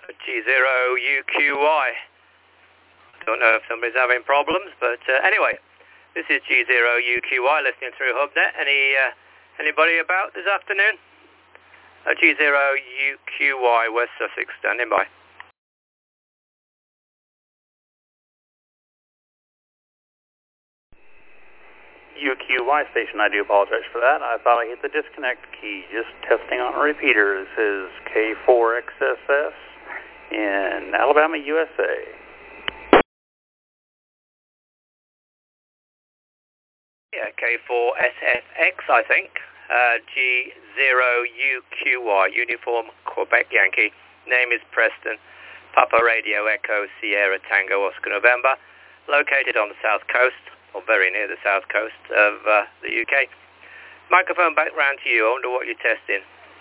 G0UQY. Don't know if somebody's having problems, but anyway, this is G0UQY listening through HubNet. Anybody about this afternoon? G0UQY, West Sussex, standing by. UQY station, I do apologize for that. I thought I hit the disconnect key. Just testing on a repeater. This is K4XSS in Alabama, USA. Yeah, K4SFX, I think. G0UQY, Uniform Quebec Yankee. Name is Preston. Papa Radio Echo Sierra Tango Oscar November. Located on the south coast, or very near the south coast of the UK. Microphone back round to you. I wonder what you're testing.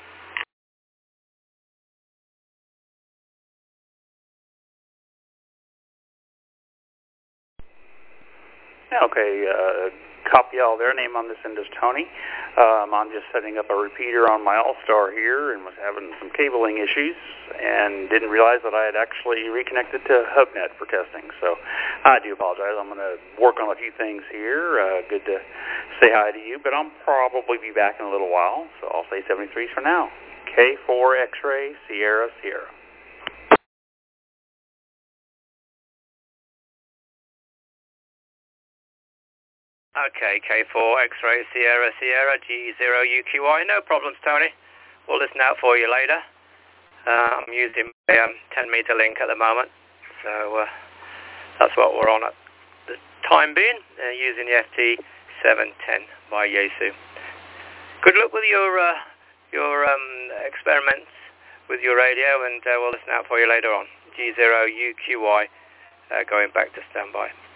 Okay, copy all their name on this end is Tony. I'm just setting up a repeater on my All-Star here and was having some cabling issues and didn't realize that I had actually reconnected to HubNet for testing. So I do apologize. I'm going to work on a few things here. Good to say hi to you, but I'll probably be back in a little while. So I'll say 73s for now. K4 X-Ray Sierra Sierra. Okay, K4 X-Ray Sierra Sierra G0UQY. No problems, Tony. We'll listen out for you later. I'm using a 10-meter link at the moment, so that's what we're on at the time being, using the FT710 by Yaesu. Good luck with your experiments with your radio, and we'll listen out for you later on. G0UQY going back to standby.